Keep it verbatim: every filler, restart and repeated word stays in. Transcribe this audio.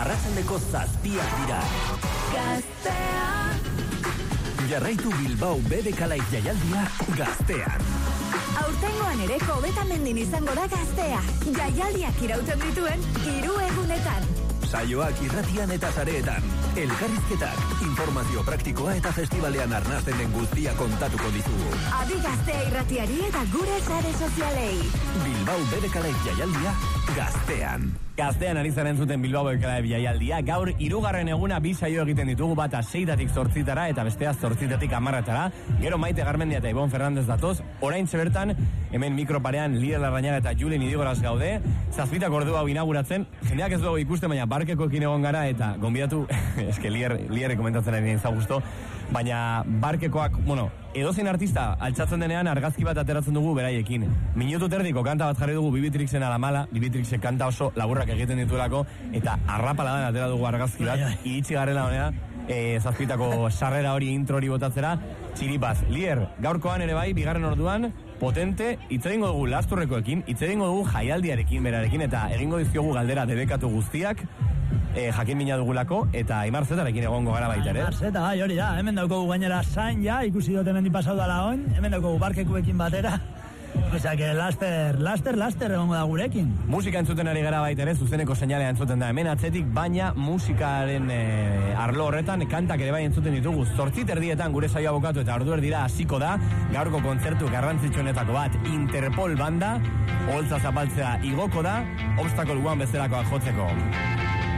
arratsaldeko zazpiak dira. Gaztea. Jarraitu Bilbao B B K Live jaialdia Gaztean. Aurtengoan ere Kobetamendin izango da Gaztea. Jaialdiak irauten dituen hiru egunetan. Saioak irratian eta sareetan. Elkarrizketak, informazio praktikoa eta festivalean arnasten den guztia kontatuko ditugu. Adi Gaztea irratiari eta gure sare sozialei. Bilbao B B K Live jaialdia Gaztean. Gaztean ari zaren zuten Bilbao B B K Live jaialdia. Gaur hirugarren eguna bi saio egiten ditugu, bata seitatik zortzitara eta bestea zortzitatik hamarretara. Gero Maite Garmendia eta Ibon Fernandez datoz. Oraintxe bertan, hemen mikroparean Lier Larrañaga eta Julen Idigoraz gaude. Zazpitak ordu hau inauguratzen. Jendeak ez dugu ikusten, baina barkekoekin egon gara eta gonbidatu, eske Lier, Lier komentatzen ari nintza gusto, baina barkekoak, bueno, edozein artista altxatzen denean argazki bat ateratzen dugu beraiekin. Minutu terdiko kanta bat jarri dugu Bibitrixen alamala, Bibitrixen kanta oso laburrak egiten dituelako, eta arrapaladan atera dugu argazki bat, iritsi garela honea, e, zazpitako sarrera hori intro hori botatzera, txiripaz. Lier, gaurkoan ere bai, bigarren orduan, potente, hitz egingo dugu lasturrekoekin, hitz egingo dugu jaialdiarekin berarekin, eta egingo dizkiogu galdera debekatu guztiak, e, jakin mina dugulako, eta Aimar Zetarekin egongo gara baita ere. Aimar Zeta, bai, hori da, hemen daukogu gainera zain ja, ikusi dut hemen dipasau dala on, hemen daukogu barkekuekin batera, osea, que laster, laster, laster egongo da gurekin. Musika entzuten ari gara baita ere, zuzeneko seinalea entzuten da hemen atzetik, baina musikaren e, arlo horretan kantak ere bai entzuten ditugu. Zortzit erdietan gure saioa bukatu eta ordu erdira hasiko da, gaurko kontzertu garrantzitsuenetako bat, Interpol banda, holtza zapaltzea igoko da, Obstacle One bezalakoak jotzeko.